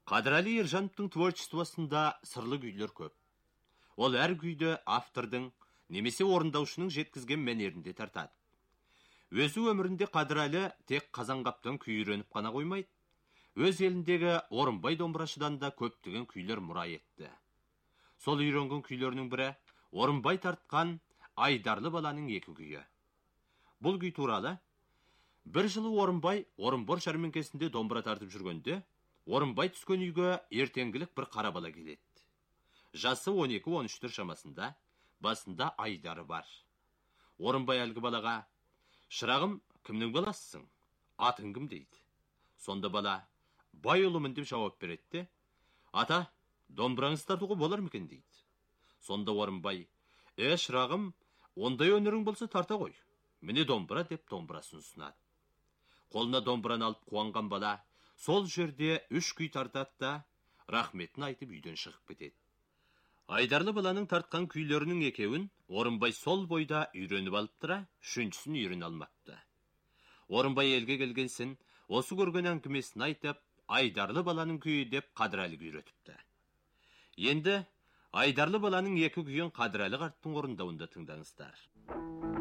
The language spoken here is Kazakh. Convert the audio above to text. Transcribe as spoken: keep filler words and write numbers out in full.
Қадырәлі Ержановтың творчествосында сырлы күйлер көп. Ол әр күйді автордың немесе орындаушының жеткізген мәнерінде тартады. Өзі өмірінде Қадырәлі тек Қазанғаптан күй үйреніп қана қоймайды. Өз еліндегі Орынбай домбырашыдан да көптеген күйлер мұра етті. Сол үйренген күйлерінің бірі Орынбай тартқан Айдарлы баланың екі күйі. Бұл күй туралы бір жылы Орынбай Орынбор жәрмеңкесінде домбыра тартып жүргенде, Орынбай түскен үйге ертеңгілік бір қара бала келеді. Жасы он екі он үштер шамасында, басында айдары бар. Орынбай әлгі балаға: «Шырағым, кімнің баласысың? Атың кім?» дейді. Сонда бала: «Бай ұлымын» деп жауап береді. «Ата, домбыраңыз тартуға болар ма екен?» дейді. Сонда Орынбай: «Е, шырағым, ондай өнерің болса тарта ғой. Міне домбыра» деп домбырасын ұсынады. Қолына домбыраны алып қуанған бала сол жерде үш күй тартады да рахметін айтып үйден шығып кетеді. Айдарлы баланың тартқан күйлерінің екеуін Орынбай сол бойда үйреніп алып тұра, үшіншісін үйрене алмапты. Орынбай елге келгенсін осы көрген әңгімесін айтып, Айдарлы баланың күйі деп Қадырәліге үйретіпті. Енді Айдарлы баланың екі күйін Қадырәлі қарттың орындауында тыңдаңыздар.